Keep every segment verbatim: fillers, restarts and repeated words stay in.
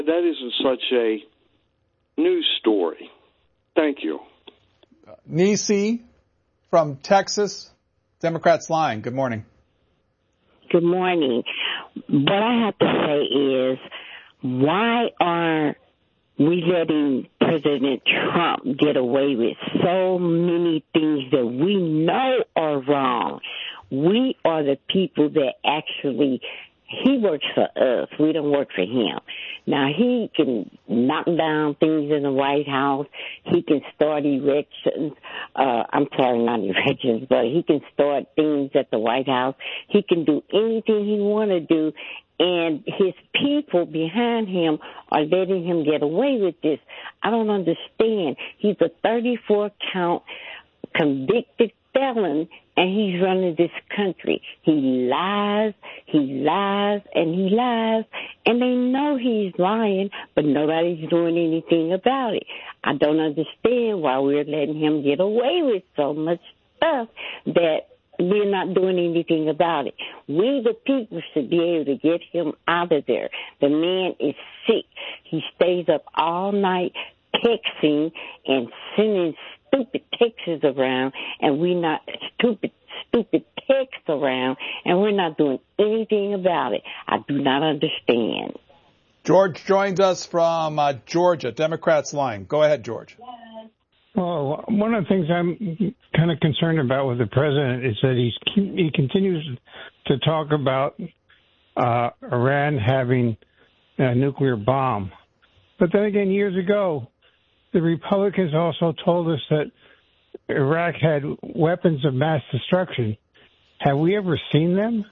That isn't such a news story. Thank you. Uh, Nisi from Texas, Democrats line. Good morning. Good morning. What I have to say is, why are we letting President Trump get away with so many things that we know are wrong? We are the people that actually, he works for us. We don't work for him. Now, he can knock down things in the White House. He can start elections. Uh, I'm sorry, not elections, but he can start things at the White House. He can do anything he want to do. And his people behind him are letting him get away with this. I don't understand. He's a thirty-four count convicted felon, and he's running this country. He lies, he lies, and he lies, and they know he's lying, but nobody's doing anything about it. I don't understand why we're letting him get away with so much stuff that we're not doing anything about it. We, the people, should be able to get him out of there. The man is sick. He stays up all night texting and sending stupid texts around, and we're not stupid, stupid texts around, and we're not doing anything about it. I do not understand. George joins us from uh, Georgia, Democrats line. Go ahead, George. Well, one of the things I'm kind of concerned about with the president is that he's he continues to talk about uh, Iran having a nuclear bomb. But then again, years ago, the Republicans also told us that Iraq had weapons of mass destruction. Have we ever seen them?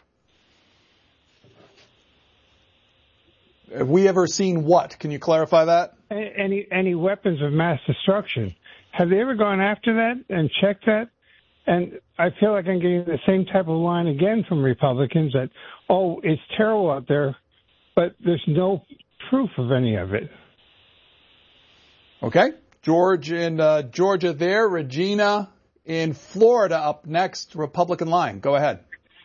Have we ever seen what? Can you clarify that? Any any weapons of mass destruction. Have they ever gone after that and checked that? And I feel like I'm getting the same type of line again from Republicans that, oh, it's terrible out there, but there's no proof of any of it. Okay. George in uh, Georgia there. Regina in Florida up next, Republican line. Go ahead.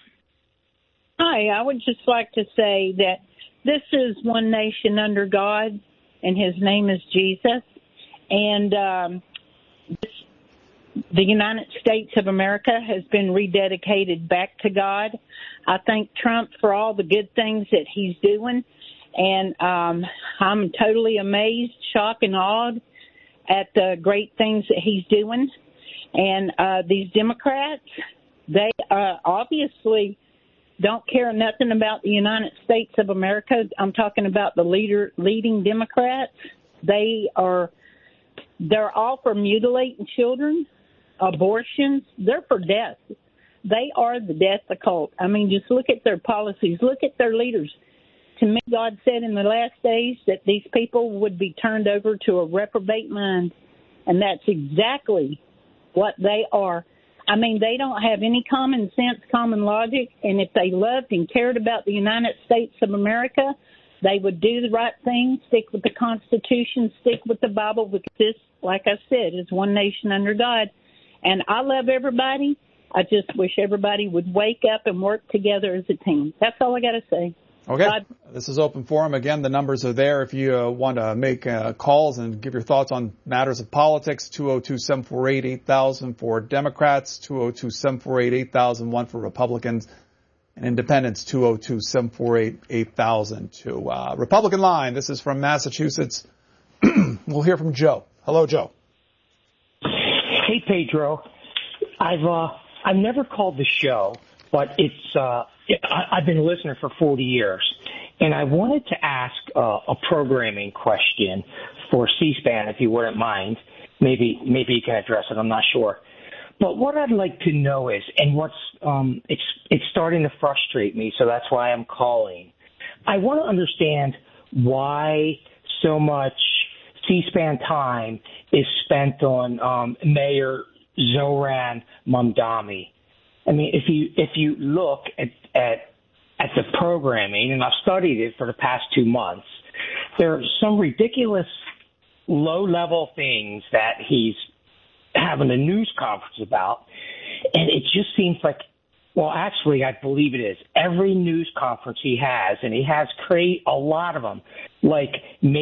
Hi, I would just like to say that this is one nation under God, and his name is Jesus. And um, this, the United States of America has been rededicated back to God. I thank Trump for all the good things that he's doing. And um, I'm totally amazed, shocked, and awed at the great things that he's doing. And uh, these Democrats, they uh, obviously don't care nothing about the United States of America. I'm talking about the leader, leading Democrats. They are, they're all for mutilating children, abortions. They're for death. They are the death cult. I mean, just look at their policies. Look at their leaders. To me, God said in the last days that these people would be turned over to a reprobate mind, and that's exactly what they are. I mean, they don't have any common sense, common logic, and if they loved and cared about the United States of America, they would do the right thing, stick with the Constitution, stick with the Bible, because this, like I said, is one nation under God. And I love everybody. I just wish everybody would wake up and work together as a team. That's all I got to say. Okay. God. This is open forum. Again, the numbers are there if you uh, want to make uh, calls and give your thoughts on matters of politics. two oh two, seven four eight, eight thousand for Democrats, two oh two, seven four eight, eight thousand one for Republicans, and Independents, two oh two, seven four eight, eight thousand to uh, Republican line. This is from Massachusetts. We'll hear from Joe. Hello, Joe. Hey, Pedro. I've uh, I've never called the show, but it's uh, I, I've been a listener for forty years, and I wanted to ask uh, a programming question for C-SPAN, if you wouldn't mind. Maybe maybe you can address it. I'm not sure. But what I'd like to know is, and what's um, it's it's starting to frustrate me, so that's why I'm calling. I want to understand why so much C-SPAN time is spent on um, Mayor Zohran Mamdani. I mean, if you if you look at, at at the programming, and I've studied it for the past two months, there are some ridiculous low-level things that he's having a news conference about, and it just seems like, well, actually, I believe it is. Every news conference he has, and he has create a lot of them, like